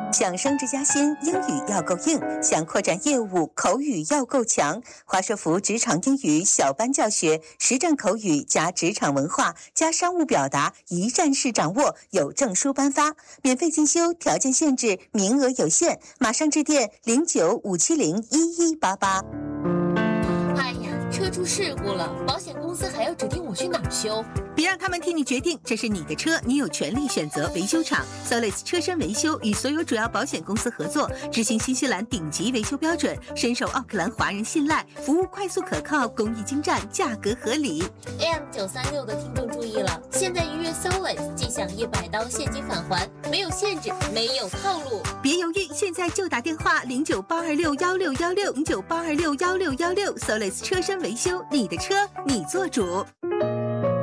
想升职加薪，英语要够硬；想扩展业务，口语要够强。华硕福职场英语小班教学，实战口语加职场文化加商务表达，一站式掌握，有证书颁发，免费进修，条件限制，名额有限，马上致电0957011188。 哎呀，车出事故了，保险公司还要指定我去哪儿修？ 别让他们替你决定，这是你的车，你有权利选择维修厂。Solis 车身维修与所有主要保险公司合作，执行新西兰顶级维修标准，深受奥克兰华人信赖，服务快速可靠，工艺精湛，价格合理。 AM936的听众注意了，现在预约 Solis，即享100刀现金返还，没有限制，没有套路。 别犹豫，现在就打电话0982611616，0982611616，Solis 车身维修，你的车你做主。